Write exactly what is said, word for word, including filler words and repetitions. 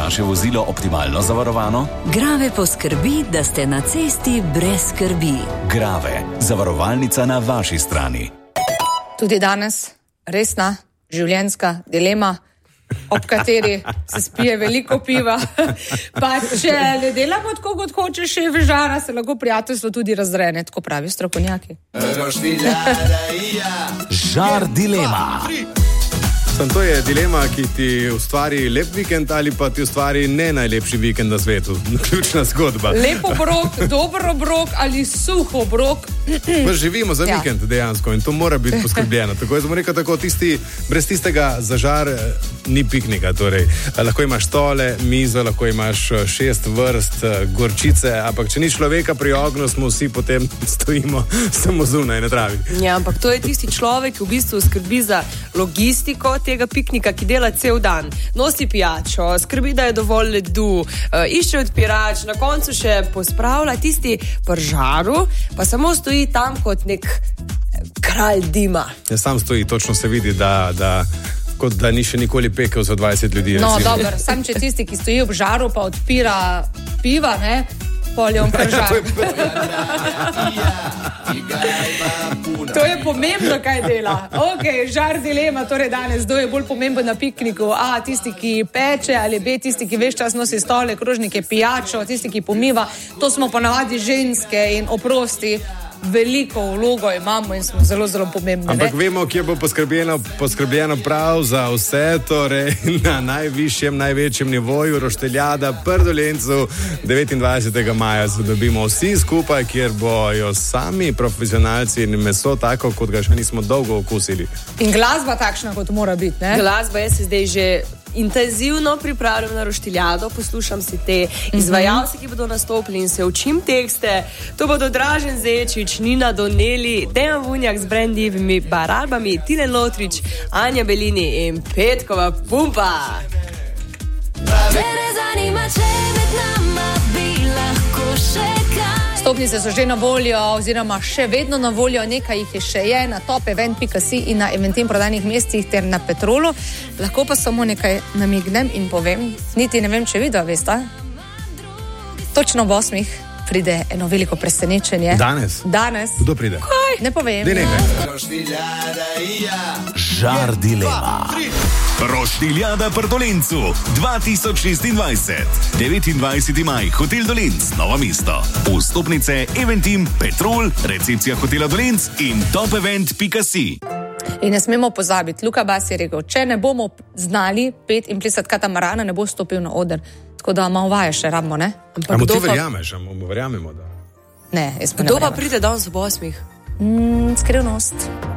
vaše vozilo optimalno zavarovano? Grave poskrbi, da ste na cesti brez skrbi. Grave, zavarovalnica na vaši strani. Tudi danes resna življenjska dilema, ob kateri se spije veliko piva. Pa če ne delamo tako, kot hočeš, še vežara, se lahko prijateljstvo tudi razrene, tako pravi strokovnjaki. Žar dilema. Sam to je dilema, ki ti ustvari lep vikend ali pa ti ustvari ne najlepši vikend na svetu. Ključna zgodba. Lep obrok, dober obrok ali suh obrok. Pa živimo za Ja. vikend dejansko in to mora biti poskrbljeno. Tako je, rekel, tako, tisti, brez tistega zažar ni piknika. Torej. Lahko imaš stole, mizo, lahko imaš šest vrst gorčice, ampak če ni človeka pri ognju, smo vsi potem stojimo samo zunaj na travi. Ja, ampak to je tisti človek, ki v bistvu skrbi za logistiko tega piknika, ki dela cel dan. Nosi pijačo, skrbi, da je dovolj ledu, išče odpirač, na koncu še pospravlja, tisti pri žaru, pa samo stoji tam kot nek kralj dima. Ja, sam stoji, točno se vidi, da, da kot da ni še nikoli pekel za dvajset ljudi. No, recimo. dobro, sam če tisti, ki stoji ob žaru, pa odpira piva, ne, polje on kar žar. To je pomembno, kaj dela. Ok, žar dilema, torej danes, kdo je bolj pomemben na pikniku? A, tisti, ki peče, ali B, tisti, ki ves čas nosi stole, krožnike, pijačo, tisti, ki pomiva. To smo ponavadi ženske in oprosti. Veliko vlogo imamo in smo zelo, zelo pomembni. Ampak vemo, kje bo poskrbljeno, poskrbljeno prav za vse, torej na najvišjem, največjem nivoju Rošteljada pri Dolencu devetindvajsetega maja se dobimo vsi skupaj, kjer bojo sami profesionalci in meso tako, kot ga še nismo dolgo okusili. In glasba takšna, kot mora biti, ne? Glasba, jaz se zdaj že intenzivno pripravljam na Roštiljado, poslušam si te izvajalce, ki bodo nastopili in se učim tekste. To bodo Dražen Zečič, Nina Doneli, Dejan Vunjak z brandivimi barabami, Tilen Lotrič, Anja Belini in Petkova Pumpa. Stopnice so že na voljo, oziroma še vedno na voljo, nekaj jih je še je na top event pika si in na eventim prodajnih mestih ter na Petrolu. Lahko pa samo nekaj namignem in povem, niti ne vem, če vidva vesta. Točno ob osmih pride eno veliko presenečenje. Danes? Danes. Kdo pride? Kaj? Ne povem. Ne, nekaj. Žar dilema. Roštiljada pri Dolencu dva tisoč šestindvajset. devetindvajseti maj, Hotel Dolenc, Novo mesto. Vstopnice Eventim, Petrol, recepcija Hotela Dolenc in top event pika si. In ne smemo pozabiti, Luka Bas je rekel, če ne bomo znali pet in plesati katamarana, ne bo stopil na oder. Tako da malo vaje še rabimo, ne? A mu ti verjameš, a mu verjamemo, da? Ne, jaz pa ne Kdo pa verjamem. pride danes ob osmih? Mm, skrivnost.